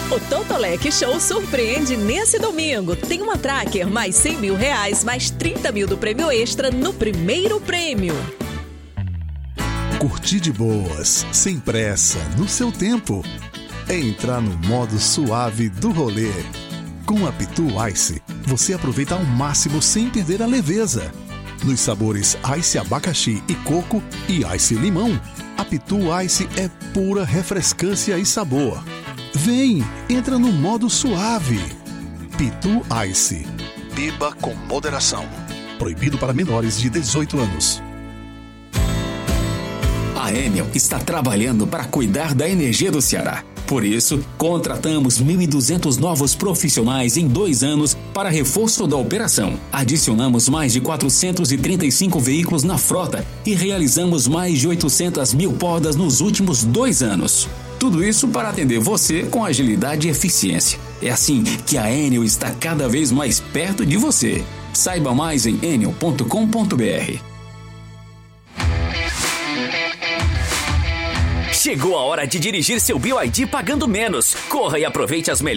O Totolec Show surpreende nesse domingo. Tem uma Tracker mais R$100 mil, mais 30 mil do prêmio extra no primeiro prêmio. Curtir de boas, sem pressa, no seu tempo. É entrar no modo suave do rolê. Com a Pitu Ice, você aproveita ao máximo sem perder a leveza. Nos sabores Ice Abacaxi e Coco e Ice Limão, a Pitu Ice é pura refrescância e sabor. Vem, entra no modo suave. Pitu Ice. Beba com moderação. Proibido para menores de 18 anos. A Enel está trabalhando para cuidar da energia do Ceará. Por isso, contratamos 1.200 novos profissionais em 2 anos para reforço da operação. Adicionamos mais de 435 veículos na frota e realizamos mais de 800 mil podas nos últimos 2 anos. Tudo isso para atender você com agilidade e eficiência. É assim que a Enel está cada vez mais perto de você. Saiba mais em enel.com.br. Chegou a hora de dirigir seu BYD pagando menos. Corra e aproveite as melhores